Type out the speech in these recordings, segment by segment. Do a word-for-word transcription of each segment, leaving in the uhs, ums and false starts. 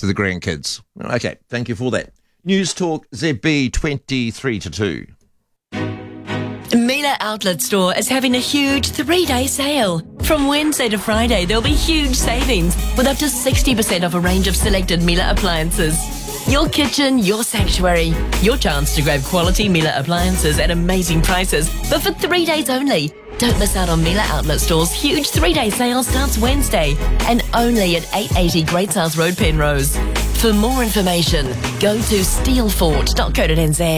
to the grandkids. Okay, thank you for that. News Talk Z B twenty-three to two. Miele Outlet Store is having a huge three-day sale. From Wednesday to Friday, there'll be huge savings with up to sixty percent off a range of selected Miele appliances. Your kitchen, your sanctuary. Your chance to grab quality Miele appliances at amazing prices, but for three days only. Don't miss out on Miele Outlet Store's huge three-day sale starts Wednesday and only at eight eighty Great South Road, Penrose. For more information, go to steelfort dot co dot n z.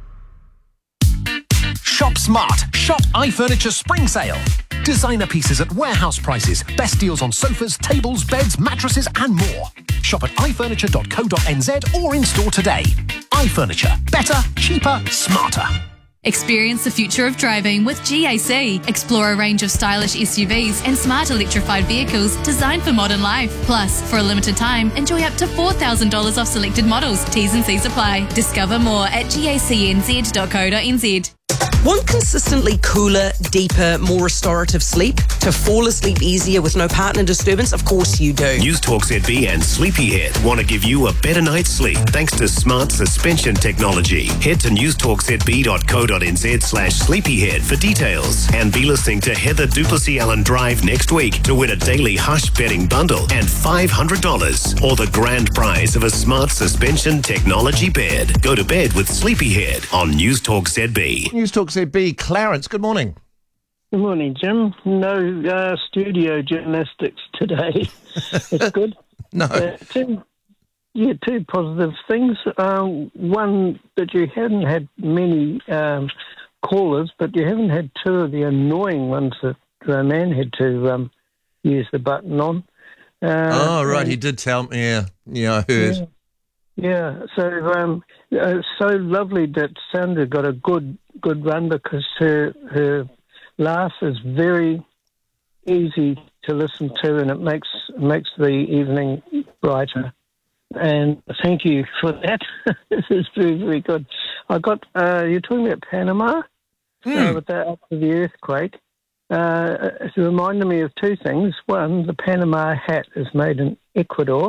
Shop smart. Shop iFurniture Spring Sale. Designer pieces at warehouse prices. Best deals on sofas, tables, beds, mattresses and more. Shop at i furniture dot co dot n z or in store today. iFurniture. Better, cheaper, smarter. Experience the future of driving with G A C. Explore a range of stylish S U Vs and smart electrified vehicles designed for modern life. Plus, for a limited time, enjoy up to four thousand dollars off selected models. T's and C's apply. Discover more at gacnz dot co dot n z. Want consistently cooler, deeper, more restorative sleep? To fall asleep easier with no partner disturbance? Of course you do. News Talk Z B and Sleepyhead want to give you a better night's sleep thanks to smart suspension technology. Head to news talk z b dot co dot n z slash sleepyhead for details and be listening to Heather Duplessis Allen Drive next week to win a daily Hush betting bundle and five hundred dollars or the grand prize of a smart suspension technology bed. Go to bed with Sleepyhead on News Talk Z B. News Talk Z B, Clarence, good morning. Good morning, Jim. No uh, studio gymnastics today. It's good. No. Uh, two, yeah, two positive things. Um, one, that you haven't had many um, callers, but you haven't had two of the annoying ones that the man had to um, use the button on. Uh, oh, right, and, he did tell me. Yeah, yeah, I heard. Yeah, yeah. so um, uh, so lovely that Sandra got a good good run because her her laugh is very easy to listen to, and it makes makes the evening brighter. And thank you for that. This is very, very good. I got uh, you're talking about Panama mm. uh, with that after the earthquake. Uh, it reminded me of two things. One, the Panama hat is made in Ecuador,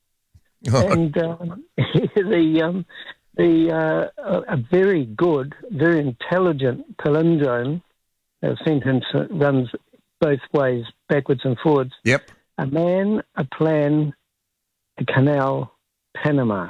oh. and um, the um, the uh, a very good, very intelligent palindrome. A sentence runs both ways, backwards and forwards. Yep. A man, a plan, a canal, Panama.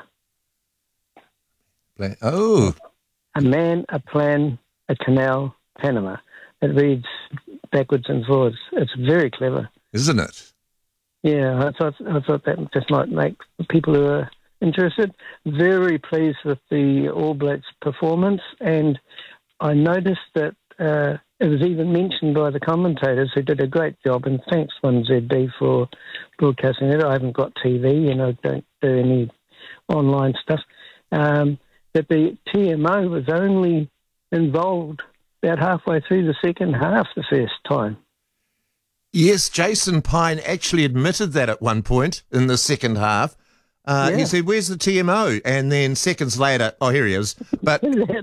Oh. A man, a plan, a canal, Panama. It reads backwards and forwards. It's very clever, isn't it? Yeah, I thought I thought that just might make people who are interested. Very pleased with the All Blacks performance, and I noticed that uh, it was even mentioned by the commentators who did a great job. And thanks, one Z B, for broadcasting it. I haven't got T V, and I don't do any online stuff. Um, that the T M O was only involved about halfway through the second half the first time. Yes, Jason Pine actually admitted that at one point in the second half. Uh, yeah. He said, "Where's the T M O?" And then seconds later, oh, here he is. But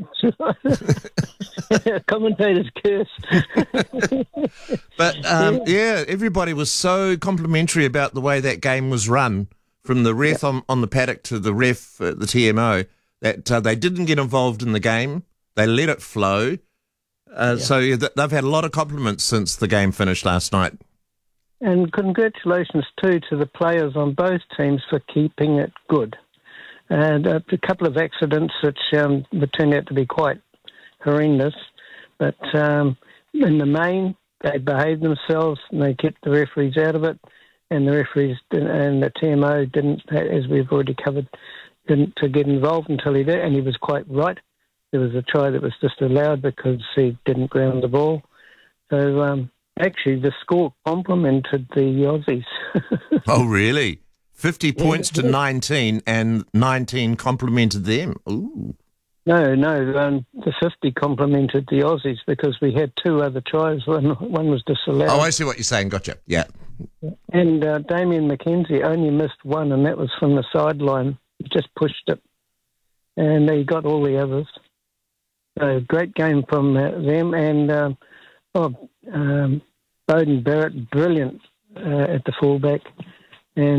commentators curse. But um, yeah. yeah, everybody was so complimentary about the way that game was run, from the ref yeah. on, on the paddock to the ref at the T M O, that uh, they didn't get involved in the game. They let it flow. Uh, yeah. So yeah, they've had a lot of compliments since the game finished last night. And congratulations, too, to the players on both teams for keeping it good. And uh, a couple of accidents which um, turned out to be quite horrendous. But um, in the main, they behaved themselves and they kept the referees out of it. And the referees and the T M O didn't, as we've already covered, didn't to get involved until he did. And he was quite right. There was a try that was disallowed because he didn't ground the ball. So... Um, Actually, the score complimented the Aussies. Oh, really? fifty yeah, points to yeah. nineteen, and nineteen complimented them. Ooh. No, no, um, the fifty complimented the Aussies because we had two other tries. One, one was disallowed. Oh, I see what you're saying. Gotcha. Yeah. And uh, Damien McKenzie only missed one, and that was from the sideline. He just pushed it, and he got all the others. So great game from uh, them, and um, oh, um, Bowden Barrett, brilliant uh, at the fullback.